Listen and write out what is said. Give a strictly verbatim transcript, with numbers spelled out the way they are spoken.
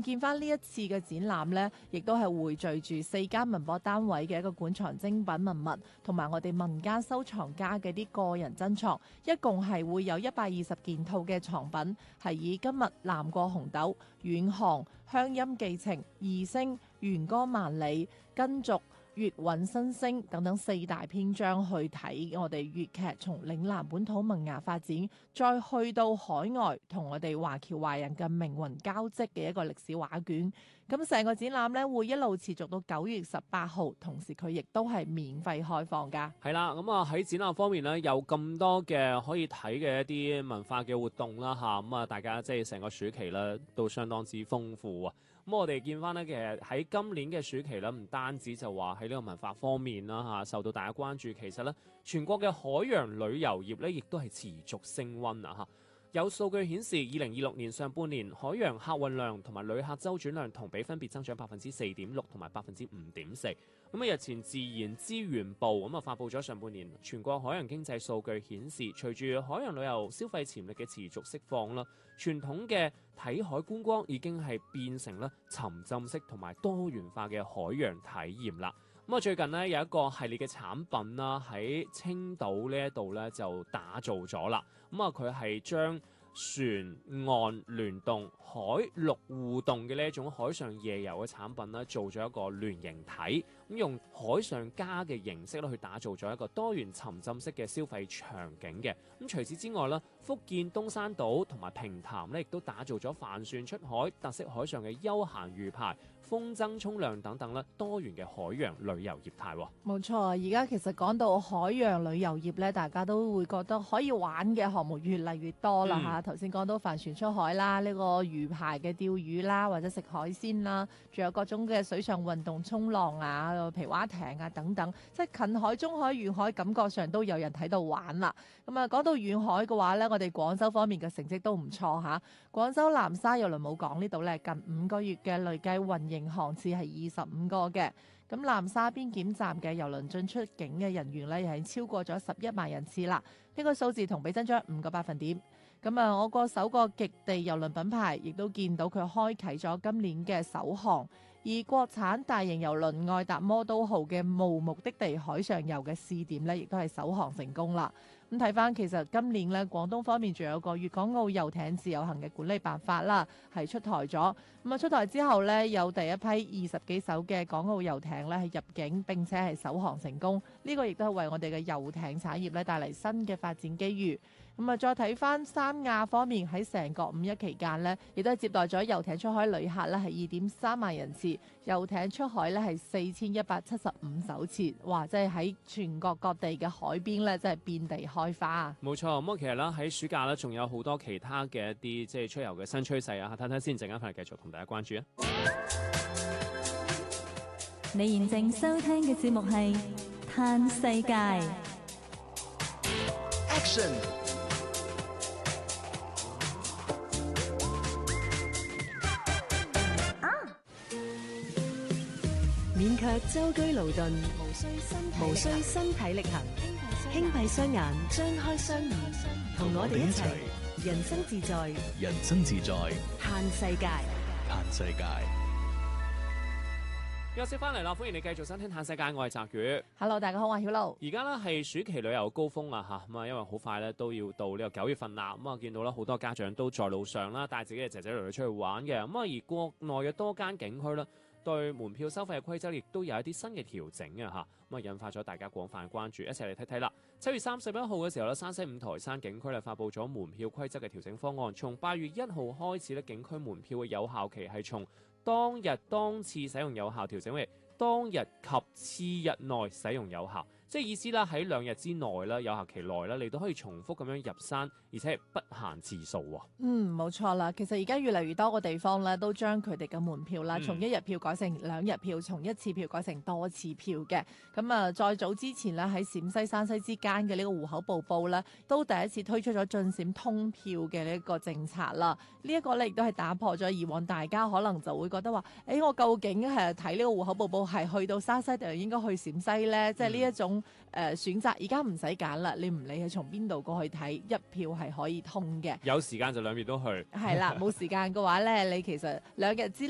咁見翻呢一次嘅展覽呢，亦都係匯聚住四間文博單位嘅一個館藏精品文物，同埋我哋民間收藏家嘅啲個人珍藏，一共係會有一百二十件套嘅藏品，係以今日南過紅豆、遠航、鄉音寄情、異聲、弦歌萬里、跟續、粵韻新聲等等四大篇章去睇我哋粵劇從嶺南本土萌芽發展，再去到海外同我哋華僑華人嘅命運交織嘅一個歷史畫卷。咁成個展覽呢會一路持續到九月十八號，同時佢亦都係免費開放噶。 係啦，咁啊喺展覽方面呢，有咁多嘅可以睇嘅一啲文化嘅活動啦吓，咁啊大家即係成個暑期咧都相當之豐富啊。咁我哋見翻呢，其實喺今年嘅暑期咧，唔單止就話喺呢個文化方面啦嚇，受到大家關注，其實咧全國嘅海洋旅遊業咧，亦都係持續升溫啊嚇。有數據顯示，二零二六年上半年海洋客運量同埋旅客周轉量同比分別增長百分之四點六同埋百分之五點四。咁啊，日前自然資源部咁啊發布咗上半年全國海洋經濟數據顯示，隨住海洋旅遊消費潛力嘅持續釋放啦，傳統嘅睇海觀光已經係變成咧沉浸式同埋多元化嘅海洋體驗啦。咁啊，最近呢，有一個系列嘅產品啦，喺青島呢一度咧就打造咗啦。咁啊，佢係將船岸聯動、海陸互動嘅呢一種海上夜遊嘅產品咧，做咗一個聯形體，咁用海上家嘅形式咧去打造咗一個多元沉浸式嘅消費場景嘅。咁除此之外咧，福建東山島同埋平潭咧，亦都打造咗帆船出海、特色海上嘅休閒魚排、風箏沖涼等等咧多元嘅海洋旅遊業態。 冇錯，而家其實講到海洋旅遊業咧，大家都會覺得可以玩嘅項目越嚟越多啦嚇。頭先講到帆船出海啦，呢、這個魚排嘅釣魚啦，或者食海鮮啦，仲有各種嘅水上運動、衝浪啊、皮划艇啊等等，即係近海、中海、遠海，感覺上都有人喺度玩啦。咁啊，講到遠海嘅話呢，我哋廣州方面嘅成績都唔錯嚇。廣州南沙郵輪母港呢度呢，近五個月嘅累計運營航次係二十五個嘅。咁南沙邊檢站嘅郵輪進出境嘅人員呢，又係超過咗十一萬人次啦。呢、這個數字同比增長五個百分點。咁啊，我個首個極地郵輪品牌亦都見到佢開啟咗今年嘅首航，而國產大型郵輪愛達魔都號嘅無目的地海上遊嘅試點呢，亦都係首航成功啦。咁睇翻，其實今年咧，廣東方面仲有個粵港澳遊艇自由行嘅管理辦法啦，係出台咗。咁啊，出台之後呢，有第一批二十幾艘嘅港澳遊艇咧係入境，並且係首航成功。呢個亦都係為我哋嘅遊艇產業咧帶嚟新嘅發展機遇。咁啊，再睇翻三亞方面喺成個五一期間呢，亦都係接待咗遊艇出海旅客咧係二點三萬人次，遊艇出海咧係四千一百七十五艘次。哇！即係喺全國各地嘅海邊咧，真係遍地開花。冇錯，咁啊，其實咧喺暑假咧，仲有好多其他嘅一啲即係出遊嘅新趨勢啊！睇睇先，陣間翻嚟繼續同大家關注啊！ 你現正收聽嘅節目係《嘆世界》。 Action！ 免卻舟車勞頓，無需身體力行，輕閉雙眼，張開雙耳，同我哋一齊人生自在， 人生自在， 嘆世界， 嘆世界。 休息翻嚟啦，歡迎你繼續收聽《嘆世界》，我係澤宇。 Hello， 大家好，我係曉露。 而家呢係暑期旅遊高峰啊吓，咁啊，因為好快咧都要到呢個九月份啦，咁啊見到啦好多家長都在路上啦，帶自己嘅仔仔女女出去玩嘅，咁啊而國內嘅多間景區啦，對門票收費嘅規則亦都有一啲新嘅調整啊吓，咁啊引發咗大家廣泛關注，一齊嚟睇睇啦。七月三十一號嘅時候咧，山西五台山景區咧發佈咗門票規則嘅調整方案，從八月一號開始咧，景區門票嘅有效期係從當日當次使用有效調整為當日及次日內使用有效，即係意思啦，喺兩日之內啦，有效期內啦，你都可以重複咁樣入山，而且係不限次數喎。 嗯，冇錯啦。其實而家越嚟越多個地方咧，都將佢哋嘅門票啦，從一日票改成兩日票，從一次票改成多次票嘅。咁啊，再早之前咧，喺陝西、山西之間嘅呢個戶口簿簿咧，都第一次推出咗進陝通票嘅呢一個政策啦。呢、這、一個咧，亦都係打破咗以往大家可能就會覺得話，誒、欸，我究竟係睇呢個戶口簿簿係去到山西定係應該去陝西咧？即係呢一種誒、呃、選擇，而家唔使揀啦，你唔理係從邊度過去睇，一票係可以通嘅。 有時間就兩邊都去。 係啦，冇時間嘅話咧，你其實兩日之